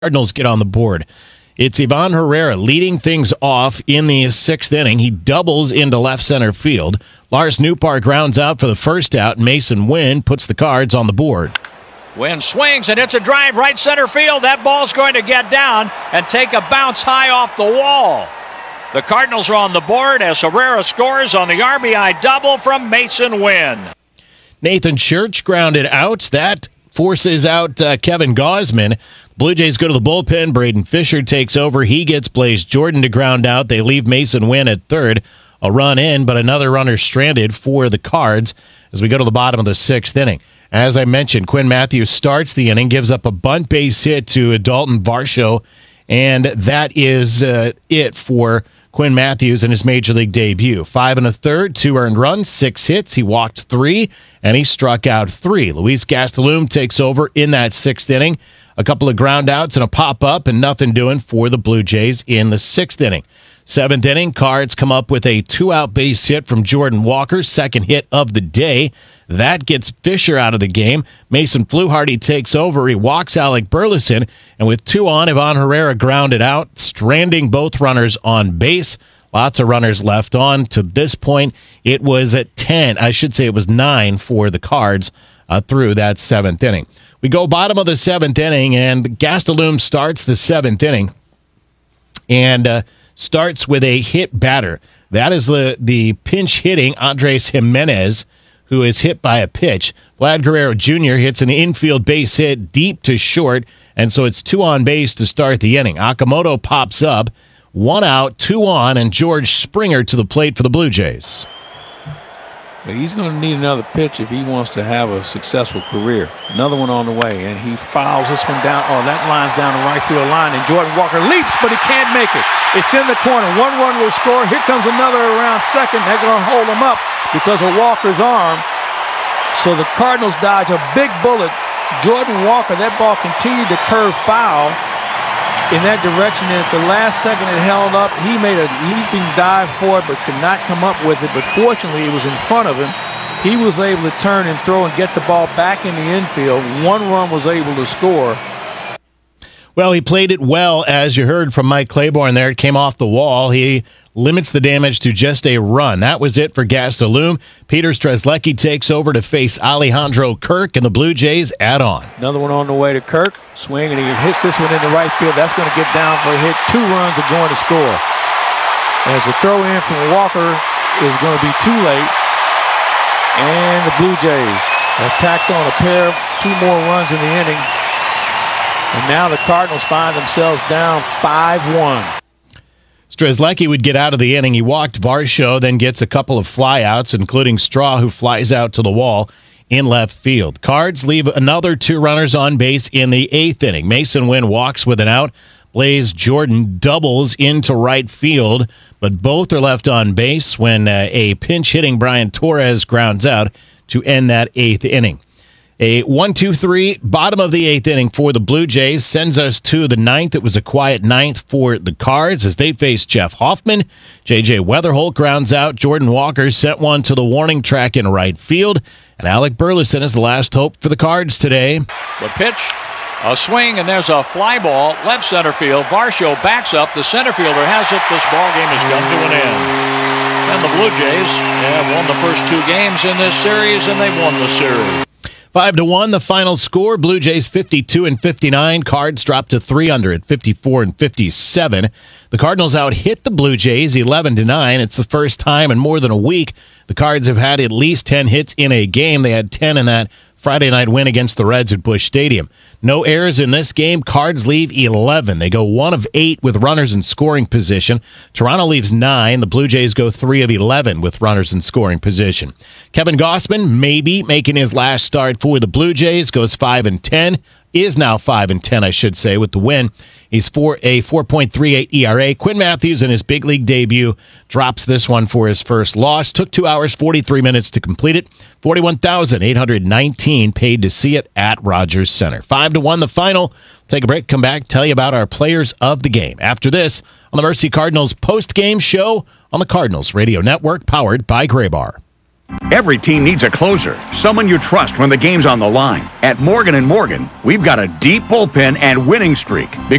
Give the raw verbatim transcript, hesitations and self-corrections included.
Cardinals get on the board. It's Ivan Herrera leading things off in the sixth inning. He doubles into left center field. Lars Nootbaar grounds out for the first out. Masyn Winn puts the Cards on the board. Winn swings, and it's a drive right center field. That ball's going to get down and take a bounce high off the wall. The Cardinals are on the board as Herrera scores on the R B I double from Masyn Winn. Nathan Church grounded out. That forces out uh, Kevin Gausman. Blue Jays go to the bullpen. Braden Fisher takes over. He gets Blaze Jordan to ground out. They leave Masyn Winn at third. A run in, but another runner stranded for the Cards as we go to the bottom of the sixth inning. As I mentioned, Quinn Matthews starts the inning, gives up a bunt base hit to Dalton Varsho, and that is uh, it for Quinn Matthews in his Major League debut. Five and a third, two earned runs, six hits. He walked three, and he struck out three. Luis Gastelum takes over in that sixth inning. A couple of ground outs and a pop-up, and nothing doing for the Blue Jays in the sixth inning. Seventh inning, Cards come up with a two-out base hit from Jordan Walker, second hit of the day. That gets Fisher out of the game. Mason Fluharty takes over. He walks Alec Burleson, and with two on, Ivan Herrera grounded out, stranding both runners on base. Lots of runners left on. To this point, it was at ten. I should say it was nine for the Cards uh, through that seventh inning. We go bottom of the seventh inning, and Gastelum starts the seventh inning and uh, starts with a hit batter. That is the, the pinch hitting Andres Jimenez, who is hit by a pitch. Vlad Guerrero Junior hits an infield base hit deep to short, and so it's two on base to start the inning. Okamoto pops up, one out, two on, and George Springer to the plate for the Blue Jays. But he's going to need another pitch if he wants to have a successful career. Another one on the way, and he fouls this one down. Oh, that line's down the right field line, and Jordan Walker leaps, but he can't make it. It's in the corner. One run will score. Here comes another around second. They're going to hold him up because of Walker's arm. So the Cardinals dodge a big bullet. Jordan Walker, that ball continued to curve foul in that direction, and at the last second it held up. He made a leaping dive for it but could not come up with it, but fortunately it was in front of him. He was able to turn and throw and get the ball back in the infield. One run was able to score. Well, he played it well, as you heard from Mike Claiborne there. It came off the wall. He limits the damage to just a run. That was it for Gastelum. Peter Strzelecki takes over to face Alejandro Kirk, and the Blue Jays add on. Another one on the way to Kirk. Swing, and he hits this one in the right field. That's going to get down for a hit. Two runs are going to score. As the throw in from Walker is going to be too late. And the Blue Jays have tacked on a pair, two more runs in the inning. And now the Cardinals find themselves down five one. Strzelecki would get out of the inning. He walked Varsho, then gets a couple of flyouts, including Straw, who flies out to the wall in left field. Cards leave another two runners on base in the eighth inning. Masyn Winn walks with an out. Blaze Jordan doubles into right field, but both are left on base when uh, a pinch-hitting Brian Torres grounds out to end that eighth inning. A one two three, bottom of the eighth inning for the Blue Jays sends us to the ninth. It was a quiet ninth for the Cards as they face Jeff Hoffman. J J Weatherholt grounds out. Jordan Walker sent one to the warning track in right field. And Alec Burleson is the last hope for the Cards today. The pitch, a swing, and there's a fly ball, left center field. Varsho backs up. The center fielder has it. This ball game has come to an end. And the Blue Jays have won the first two games in this series, and they won the series. Five to one, the final score. Blue Jays fifty-two and fifty-nine. Cards dropped to three under at fifty-four and fifty-seven. The Cardinals out hit the Blue Jays eleven to nine. It's the first time in more than a week the Cards have had at least ten hits in a game. They had ten in that Friday night win against the Reds at Busch Stadium. No errors in this game. Cards leave eleven. They go one of eight with runners in scoring position. Toronto leaves nine. The Blue Jays go three of eleven with runners in scoring position. Kevin Gausman, maybe making his last start for the Blue Jays, goes five and ten. Is now five and ten, I should say, with the win. He's for a four point three eight E R A. Quinn Matthews in his big league debut drops this one for his first loss. Took two hours, forty-three minutes to complete it. forty-one thousand eight hundred nineteen paid to see it at Rogers Center. Five to one, the final. Take a break, come back, tell you about our players of the game. After this, on the Mercy Cardinals post-game show on the Cardinals Radio Network, powered by Graybar. Every team needs a closer, someone you trust when the game's on the line. At Morgan and Morgan, we've got a deep bullpen and winning streak.